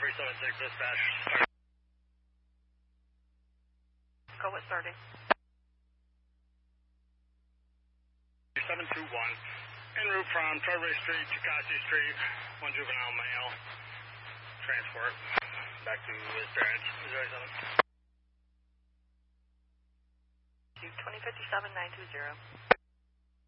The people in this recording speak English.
376 dispatch. Go with starting. 721. En route from Trevor Street to Cassie Street. One juvenile male. Transport. Back to his parents. 2057 920.